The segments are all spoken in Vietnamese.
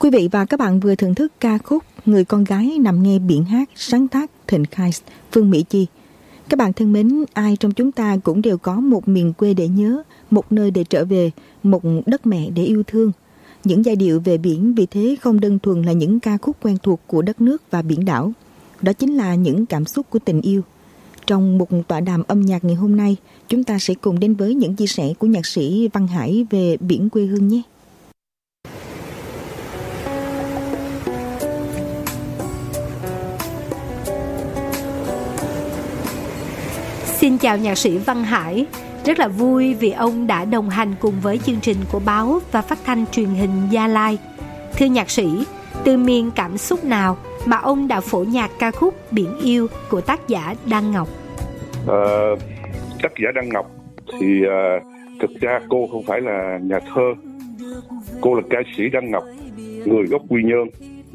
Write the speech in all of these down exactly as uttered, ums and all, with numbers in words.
Quý vị và các bạn vừa thưởng thức ca khúc Người con gái nằm nghe biển hát sáng tác Thịnh Khai, Phương Mỹ Chi. Các bạn thân mến, ai trong chúng ta cũng đều có một miền quê để nhớ, một nơi để trở về, một đất mẹ để yêu thương. Những giai điệu về biển vì thế không đơn thuần là những ca khúc quen thuộc của đất nước và biển đảo. Đó chính là những cảm xúc của tình yêu. Trong một tọa đàm âm nhạc ngày hôm nay, chúng ta sẽ cùng đến với những chia sẻ của nhạc sĩ Văn Hải về biển quê hương nhé. Xin chào nhạc sĩ Văn Hải. Rất là vui vì ông đã đồng hành cùng với chương trình của báo và phát thanh truyền hình Gia Lai. Thưa nhạc sĩ, từ miền cảm xúc nào mà ông đã phổ nhạc ca khúc Biển Yêu của tác giả Đăng Ngọc? Uh, tác giả Đăng Ngọc thì uh, thực ra cô không phải là nhà thơ. Cô là ca sĩ Đăng Ngọc, người gốc Quy Nhơn.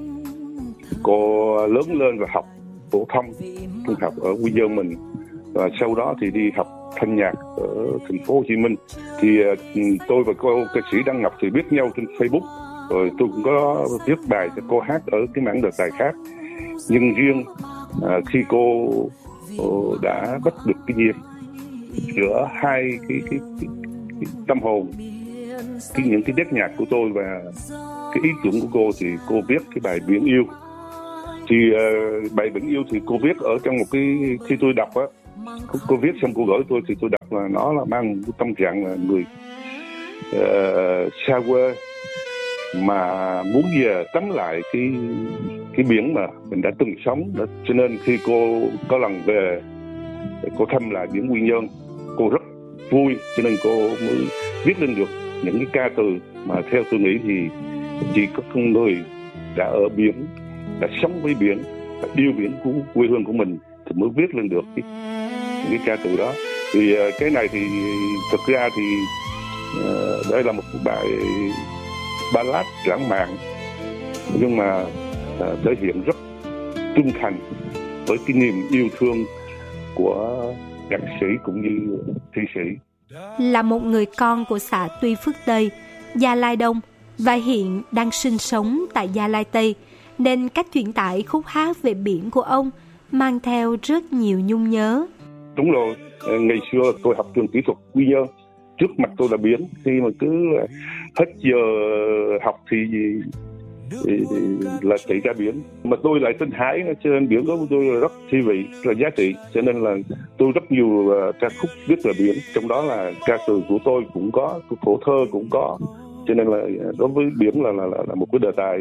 Cô lớn lên và học phổ thông, trung học ở Quy Nhơn mình. Và sau đó thì đi học thanh nhạc ở thành phố Hồ Chí Minh. Thì uh, tôi và cô ca sĩ Đăng Ngọc thì biết nhau trên Facebook. Rồi tôi cũng có viết bài cho cô hát ở cái mảng đề tài khác. Nhưng riêng uh, khi cô uh, đã bắt được cái dịp giữa hai cái, cái, cái, cái tâm hồn, cái, những cái nét nhạc của tôi và cái ý tưởng của cô, thì cô viết cái bài Biển Yêu. Thì uh, bài Biển Yêu thì cô viết ở trong một cái, khi tôi đọc á, cô, cô viết xong cô gửi tôi thì tôi đọc là nó là mang một tâm trạng là người uh, xa quê mà muốn về tắm lại cái cái biển mà mình đã từng sống đó. Cho nên khi cô có lần về cô thăm lại biển Quy Nhơn, cô rất vui, cho nên cô mới viết lên được những cái ca từ mà theo tôi nghĩ thì chỉ có con người đã ở biển, đã sống với biển, đã yêu biển của quê hương của mình thì mới viết lên được cái, cái ca từ đó. Thì cái này thì thực ra thì uh, đây là một bài ballad lãng mạn, nhưng mà uh, thể hiện rất trung thành với cái niềm yêu thương của nhạc sĩ cũng như thi sĩ. Là một người con của xã Tuy Phước Tây, Gia Lai Đông và hiện đang sinh sống tại Gia Lai Tây, nên cách truyền tải khúc hát về biển của ông mang theo rất nhiều nhung nhớ. Đúng rồi, ngày xưa tôi học trường kỹ thuật Quy Nhơn, trước mặt tôi là biển. Khi mà cứ hết giờ học thì, thì, thì là chạy ra biển. Mà tôi lại tên Hải, cho nên biển đó của tôi là rất thi vị, là giá trị. Cho nên là tôi rất nhiều uh, ca khúc viết về biển, trong đó là ca từ của tôi cũng có, của phổ thơ cũng có. Cho nên là đối với biển là, là, là, là một cái đề tài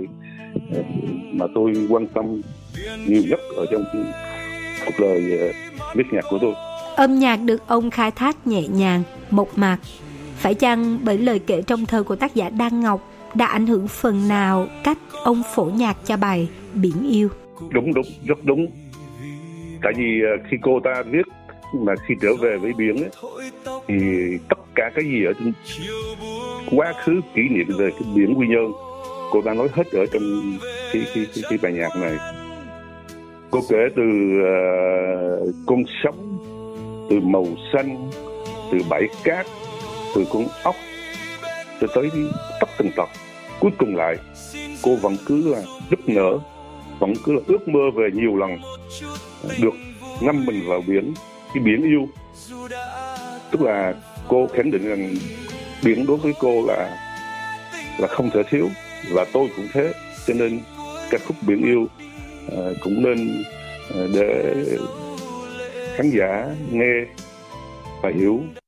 mà tôi quan tâm nhiều nhất ở trong cuộc đời uh, viết nhạc của tôi. Âm nhạc được ông khai thác nhẹ nhàng, mộc mạc. Phải chăng bởi lời kể trong thơ của tác giả Đăng Ngọc đã ảnh hưởng phần nào cách ông phổ nhạc cho bài Biển Yêu? Đúng, đúng, rất đúng. Tại vì khi cô ta viết mà khi trở về với biển ấy, thì tất cả cái gì ở trong quá khứ kỷ niệm về cái biển Quy Nhơn, cô ta nói hết ở trong cái, cái, cái, cái bài nhạc này. Cô kể từ uh, con sóng, từ màu xanh, từ bãi cát, từ con ốc cho tới tất tần tật. Cuối cùng lại cô vẫn cứ là nức nở, vẫn cứ là ước mơ về nhiều lần được ngâm mình vào biển, cái biển yêu. Tức là cô khẳng định rằng biển đối với cô là là không thể thiếu, và tôi cũng thế. Cho nên ca khúc Biển Yêu uh, cũng nên uh, để khán giả nghe và hiểu.